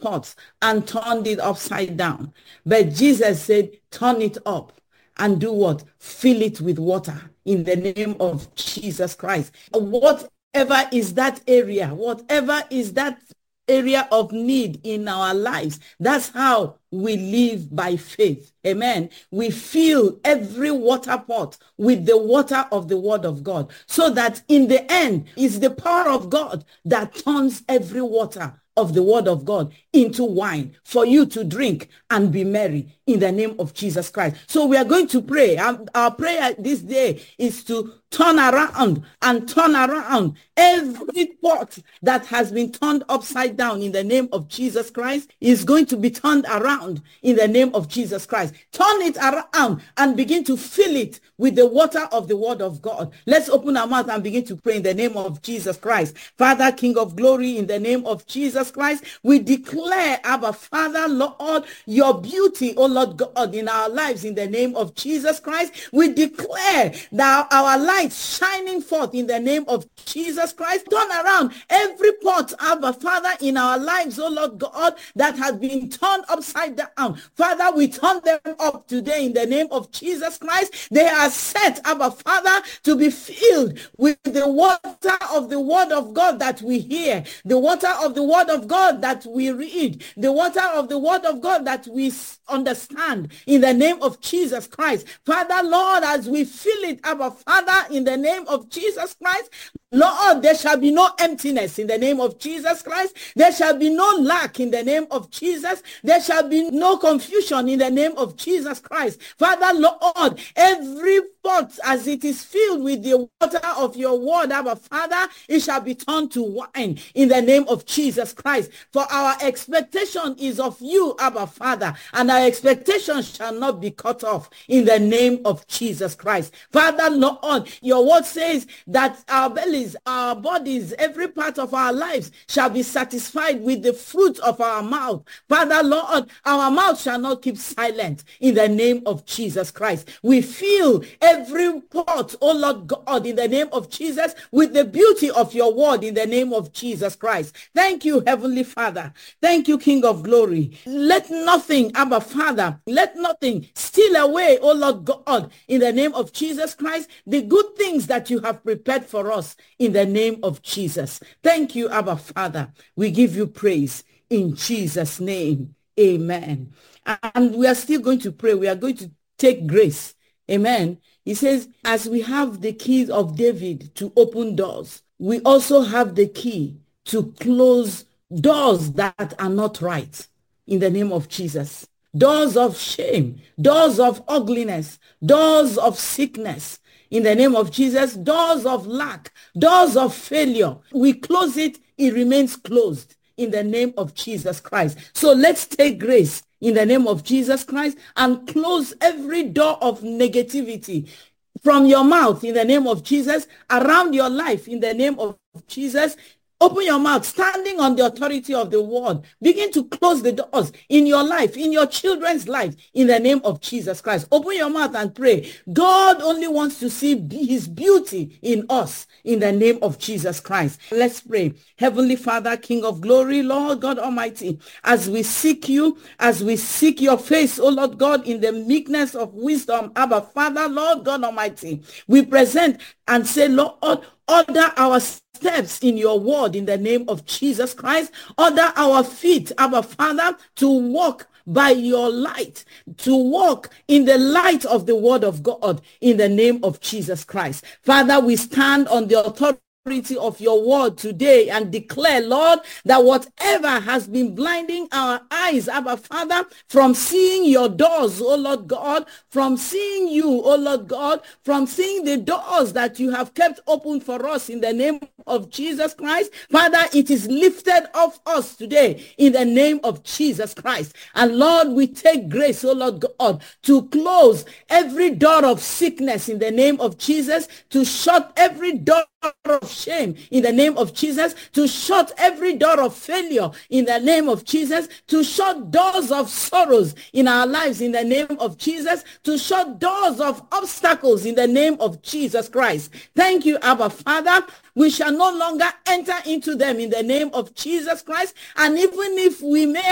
pot and turned it upside down. But Jesus said, turn it up and do what? Fill it with water in the name of Jesus Christ. Whatever is that area, whatever is that area of need in our lives, that's how we live by faith. Amen. We fill every water pot with the water of the word of God, so that in the end, it's the power of God that turns every water of the word of God into wine for you to drink and be merry in the name of Jesus Christ. So we are going to pray. Our prayer this day is to turn around every pot that has been turned upside down in the name of Jesus Christ is going to be turned around in the name of Jesus Christ. Turn it around and begin to fill it with the water of the word of God. Let's open our mouth and begin to pray in the name of Jesus Christ. Father, King of glory, in the name of Jesus Christ, we declare, Abba Father, Lord, your beauty, oh Lord God, in our lives in the name of Jesus Christ. We declare that our light shining forth in the name of Jesus Christ. Turn around every pot, Abba Father, in our lives, oh Lord God, that has been turned upside down. Father, we turn them up today in the name of Jesus Christ. They are set, Abba Father, to be filled with the water of the word of God that we hear, the water of the word of God that we read, the water of the word of God that we understand in the name of Jesus Christ. Father, Lord, as we fill it, Abba Father, in the name of Jesus Christ, Lord, there shall be no emptiness in the name of Jesus Christ. There shall be no lack in the name of Jesus. There shall be no confusion in the name of Jesus Christ. Father, Lord, every pot as it is filled with the water of your word, Abba Father, it shall be turned to wine in the name of Jesus Christ. For our expectation is of you, Abba Father, and our expectation shall not be cut off in the name of Jesus Christ. Father, Lord, your word says that our bellies, our bodies, every part of our lives shall be satisfied with the fruit of our mouth. Father, Lord, our mouth shall not keep silent in the name of Jesus Christ. We fill every pot, oh Lord God, in the name of Jesus, with the beauty of your word in the name of Jesus Christ. Thank you, Heavenly Father. Thank you, King of glory. Let nothing, Abba Father, let nothing steal away, oh Lord God, in the name of Jesus Christ, the good things that you have prepared for us in the name of Jesus. Thank you, Abba Father. We give you praise in Jesus' name. Amen. And we are still going to pray. We are going to take grace. Amen. He says, as we have the keys of David to open doors, we also have the key to close doors that are not right in the name of Jesus. Doors of shame, doors of ugliness, doors of sickness, in the name of Jesus, doors of lack, doors of failure. We close it, it remains closed in the name of Jesus Christ. So let's take grace in the name of Jesus Christ and close every door of negativity from your mouth in the name of Jesus, around your life in the name of Jesus. Open your mouth, standing on the authority of the word. Begin to close the doors in your life, in your children's life, in the name of Jesus Christ. Open your mouth and pray. God only wants to see his beauty in us, in the name of Jesus Christ. Let's pray. Heavenly Father, King of glory, Lord God Almighty, as we seek you, as we seek your face, oh Lord God, in the meekness of wisdom, Abba Father, Lord God Almighty, we present and say, Lord, order our steps in your word in the name of Jesus Christ. Order our feet, Abba Father, to walk by your light, to walk in the light of the word of God in the name of Jesus Christ. Father, we stand on the authority of your word today and declare, Lord, that whatever has been blinding our eyes, Abba Father, from seeing your doors, oh Lord God, from seeing you, oh Lord God, from seeing the doors that you have kept open for us in the name of Jesus Christ, Father, it is lifted off us today in the name of Jesus Christ. And Lord, we take grace, oh Lord God, to close every door of sickness in the name of Jesus, to shut every door of shame in the name of Jesus, to shut every door of failure in the name of Jesus, to shut doors of sorrows in our lives in the name of Jesus, to shut doors of obstacles in the name of Jesus Christ. Thank you, Abba Father. We shall no longer enter into them in the name of Jesus Christ. And even if we may